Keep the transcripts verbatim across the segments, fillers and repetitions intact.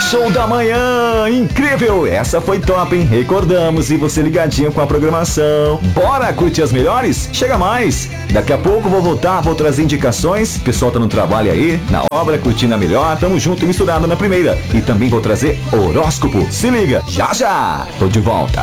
Show da manhã, incrível, essa foi top, hein? Recordamos, e você ligadinho com a programação. Bora curtir as melhores? Chega mais, daqui a pouco vou voltar, vou trazer indicações, o pessoal tá no trabalho aí, na obra, curtindo a melhor, tamo junto e misturado na primeira. E também vou trazer horóscopo, se liga, já já, tô de volta.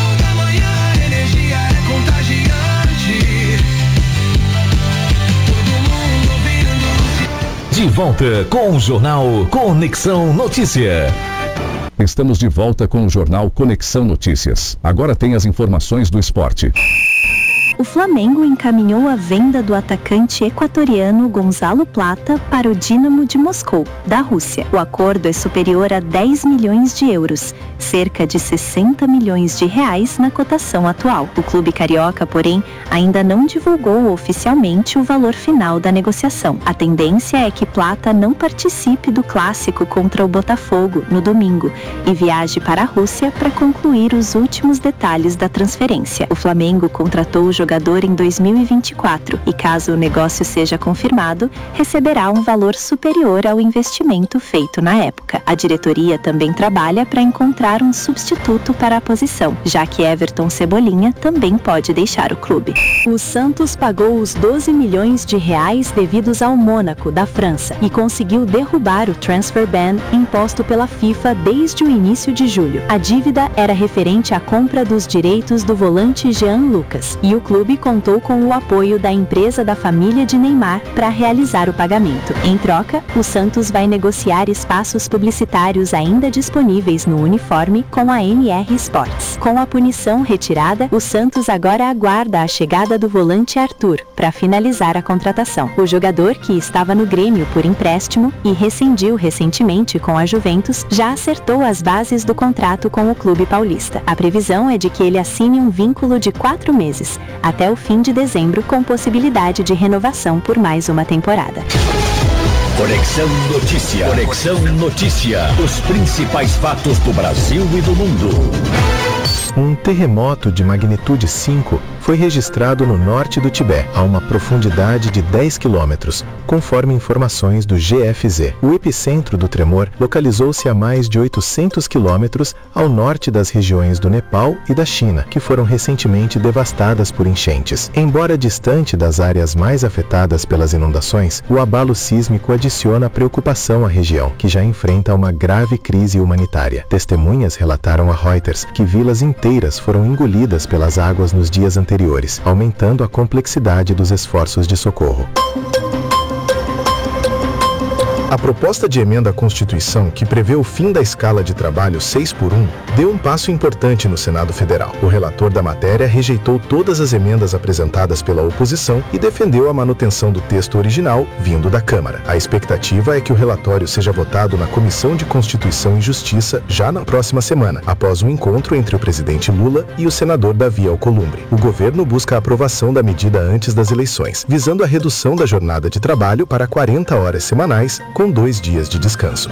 De volta com o Jornal Conexão Notícia. Estamos de volta com o Jornal Conexão Notícias. Agora tem as informações do esporte. O Flamengo encaminhou a venda do atacante equatoriano Gonzalo Plata para o Dínamo de Moscou, da Rússia. O acordo é superior a dez milhões de euros, cerca de sessenta milhões de reais na cotação atual. O clube carioca, porém, ainda não divulgou oficialmente o valor final da negociação. A tendência é que Plata não participe do clássico contra o Botafogo no domingo e viaje para a Rússia para concluir os últimos detalhes da transferência. O Flamengo contratou o jogador em dois mil e vinte e quatro e, caso o negócio seja confirmado, receberá um valor superior ao investimento feito na época. A diretoria também trabalha para encontrar um substituto para a posição, já que Everton Cebolinha também pode deixar o clube. O Santos pagou os doze milhões de reais devidos ao Mônaco, da França, e conseguiu derrubar o transfer ban imposto pela FIFA desde o início de julho. A dívida era referente à compra dos direitos do volante Jean Lucas, e o clube clube contou com o apoio da empresa da família de Neymar para realizar o pagamento. Em troca, o Santos vai negociar espaços publicitários ainda disponíveis no uniforme com a M R Sports. Com a punição retirada, o Santos agora aguarda a chegada do volante Arthur para finalizar a contratação. O jogador, que estava no Grêmio por empréstimo e rescindiu recentemente com a Juventus, já acertou as bases do contrato com o clube paulista. A previsão é de que ele assine um vínculo de quatro meses, até o fim de dezembro, com possibilidade de renovação por mais uma temporada. Conexão Notícia. Conexão Notícia. Os principais fatos do Brasil e do mundo. Um terremoto de magnitude cinco foi registrado no norte do Tibete, a uma profundidade de dez quilômetros, conforme informações do G F Z. O epicentro do tremor localizou-se a mais de oitocentos quilômetros ao norte das regiões do Nepal e da China, que foram recentemente devastadas por enchentes. Embora distante das áreas mais afetadas pelas inundações, o abalo sísmico adiciona preocupação à região, que já enfrenta uma grave crise humanitária. Testemunhas relataram a Reuters que vilas inteiras foram engolidas pelas águas nos dias anteriores, aumentando a complexidade dos esforços de socorro. A proposta de emenda à Constituição, que prevê o fim da escala de trabalho seis por um, deu um passo importante no Senado Federal. O relator da matéria rejeitou todas as emendas apresentadas pela oposição e defendeu a manutenção do texto original vindo da Câmara. A expectativa é que o relatório seja votado na Comissão de Constituição e Justiça já na próxima semana, após um encontro entre o presidente Lula e o senador Davi Alcolumbre. O governo busca a aprovação da medida antes das eleições, visando a redução da jornada de trabalho para quarenta horas semanais, com dois dias de descanso.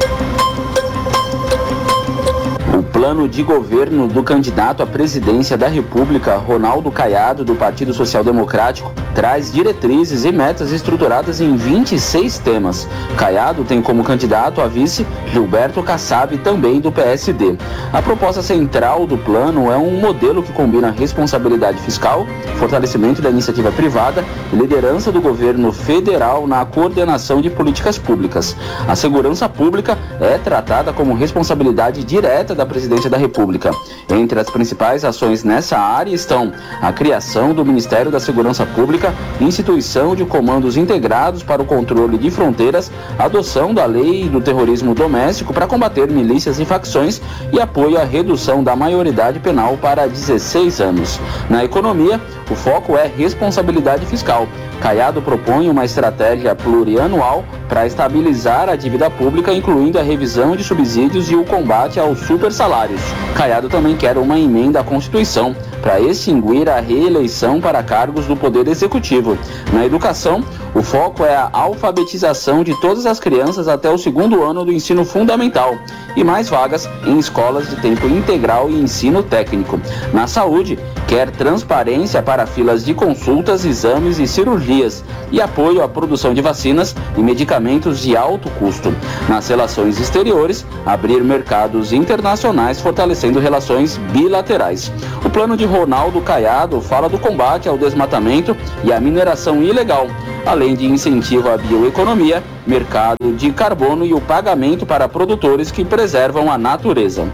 O plano de governo do candidato à presidência da República, Ronaldo Caiado, do Partido Social Democrático, traz diretrizes e metas estruturadas em vinte e seis temas. Caiado tem como candidato a vice Gilberto Kassab, também do P S D. A proposta central do plano é um modelo que combina responsabilidade fiscal, fortalecimento da iniciativa privada e liderança do governo federal na coordenação de políticas públicas. A segurança pública é tratada como responsabilidade direta da presidência da República. Entre as principais ações nessa área estão a criação do Ministério da Segurança Pública, instituição de comandos integrados para o controle de fronteiras, adoção da lei do terrorismo doméstico para combater milícias e facções e apoio à redução da maioridade penal para dezesseis anos. Na economia, o foco é responsabilidade fiscal. Caiado propõe uma estratégia plurianual para estabilizar a dívida pública, incluindo a revisão de subsídios e o combate aos supersalários. Caiado também quer uma emenda à Constituição para extinguir a reeleição para cargos do Poder Executivo. Na educação, o foco é a alfabetização de todas as crianças até o segundo ano do ensino fundamental e mais vagas em escolas de tempo integral e ensino técnico. Na saúde, quer transparência para filas de consultas, exames e cirurgias e apoio à produção de vacinas e medicamentos de alto custo. Nas relações exteriores, abrir mercados internacionais, fortalecendo relações bilaterais. O plano de Ronaldo Caiado fala do combate ao desmatamento e à mineração ilegal, além de incentivo à bioeconomia, mercado de carbono e o pagamento para produtores que preservam a natureza.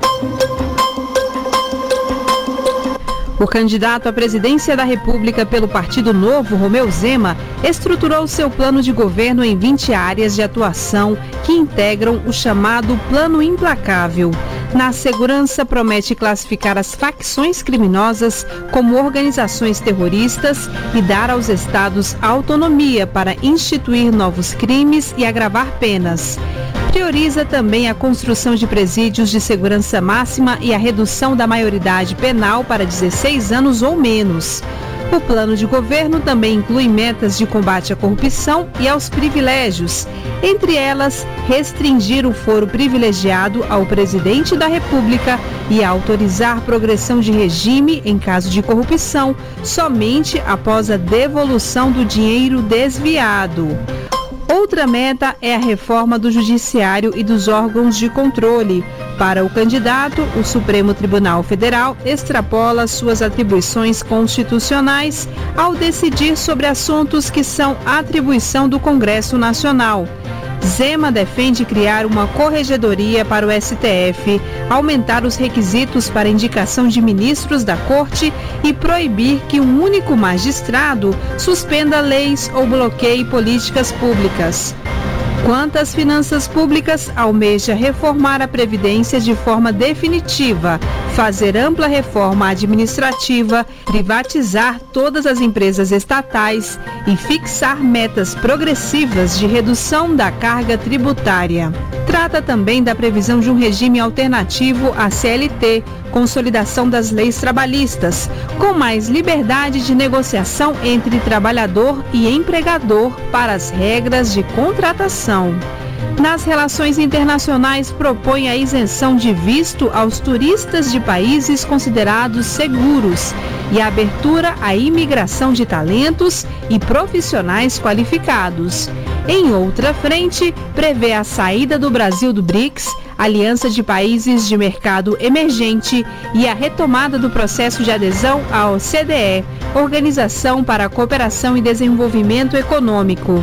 O candidato à presidência da República pelo Partido Novo, Romeu Zema, estruturou seu plano de governo em vinte áreas de atuação que integram o chamado Plano Implacável. Na segurança, promete classificar as facções criminosas como organizações terroristas e dar aos estados autonomia para instituir novos crimes e agravar penas. Prioriza também a construção de presídios de segurança máxima e a redução da maioridade penal para dezesseis anos ou menos. O plano de governo também inclui metas de combate à corrupção e aos privilégios, entre elas, restringir o foro privilegiado ao presidente da República e autorizar progressão de regime em caso de corrupção somente após a devolução do dinheiro desviado. Outra meta é a reforma do Judiciário e dos órgãos de controle. Para o candidato, o Supremo Tribunal Federal extrapola suas atribuições constitucionais ao decidir sobre assuntos que são atribuição do Congresso Nacional. Zema defende criar uma corregedoria para o S T F, aumentar os requisitos para indicação de ministros da Corte e proibir que um único magistrado suspenda leis ou bloqueie políticas públicas. Quanto às finanças públicas, almeja reformar a Previdência de forma definitiva, fazer ampla reforma administrativa, privatizar todas as empresas estatais e fixar metas progressivas de redução da carga tributária. Trata também da previsão de um regime alternativo à C L T, consolidação das leis trabalhistas, com mais liberdade de negociação entre trabalhador e empregador para as regras de contratação. Nas relações internacionais, propõe a isenção de visto aos turistas de países considerados seguros e a abertura à imigração de talentos e profissionais qualificados. Em outra frente, prevê a saída do Brasil do BRICS, Aliança de Países de Mercado Emergente, e a retomada do processo de adesão à O C D E, Organização para a Cooperação e Desenvolvimento Econômico.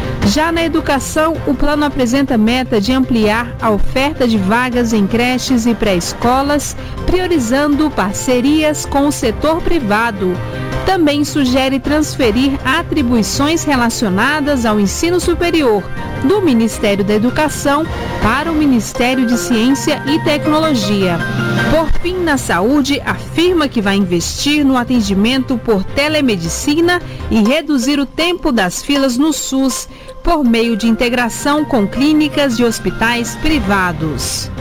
Já na educação, o plano apresenta meta de ampliar a oferta de vagas em creches e pré-escolas, priorizando parcerias com o setor privado. Também sugere transferir atribuições relacionadas ao ensino superior do Ministério da Educação para o Ministério de Ciência e Tecnologia. Por fim, na saúde, afirma que vai investir no atendimento por telemedicina e reduzir o tempo das filas no SUS, por meio de integração com clínicas e hospitais privados.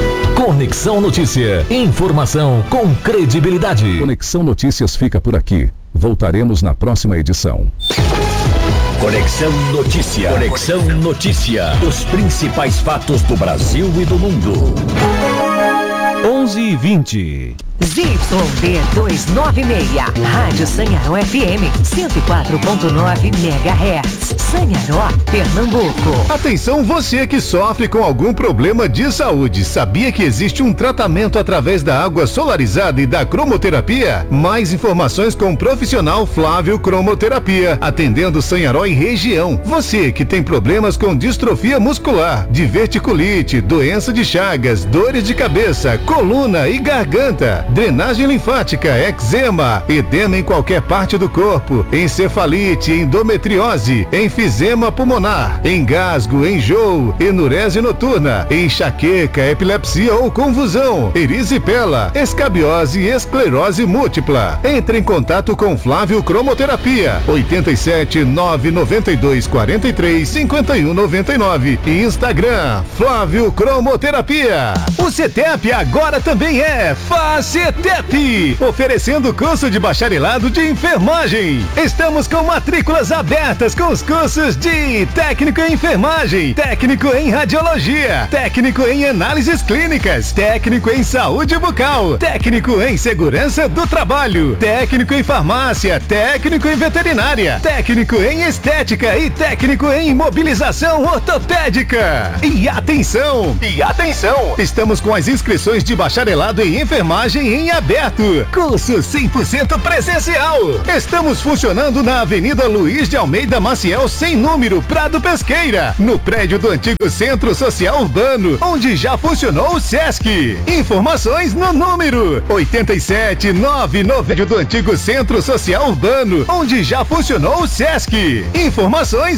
Conexão Notícia. Informação com credibilidade. Conexão Notícias fica por aqui. Voltaremos na próxima edição. Conexão Notícia. Conexão Notícia. Os principais fatos do Brasil e do mundo. onze e vinte. Z Y D duzentos e noventa e seis, Rádio Sanharó F M, cento e quatro ponto nove megahertz, Sanharó, Pernambuco. Atenção você que sofre com algum problema de saúde. Sabia que existe um tratamento através da água solarizada e da cromoterapia? Mais informações com o profissional Flávio Cromoterapia, atendendo Sanharó e região. Você que tem problemas com distrofia muscular, diverticulite, doença de Chagas, dores de cabeça, coluna e garganta, drenagem linfática, eczema, edema em qualquer parte do corpo, encefalite, endometriose, enfisema pulmonar, engasgo, enjoo, enurese noturna, enxaqueca, epilepsia ou convulsão, erisipela, escabiose e esclerose múltipla. Entre em contato com Flávio Cromoterapia, oito sete nove nove dois quatro três cinco um nove nove e Instagram, Flávio Cromoterapia. O CETEP agora também é FACETEP, oferecendo curso de bacharelado de enfermagem. Estamos com matrículas abertas com os cursos Cursos de técnico em enfermagem, técnico em radiologia, técnico em análises clínicas, técnico em saúde bucal, técnico em segurança do trabalho, técnico em farmácia, técnico em veterinária, técnico em estética e técnico em imobilização ortopédica. E atenção, e atenção, estamos com as inscrições de bacharelado em enfermagem em aberto. Curso cem por cento presencial. Estamos funcionando na Avenida Luiz de Almeida Maciel, sem número, Prado Pesqueira, no prédio do antigo Centro Social Urbano, onde já funcionou o Sesc. Informações no número oitenta e sete nove nove do antigo Centro Social Urbano, onde já funcionou o Sesc. Informações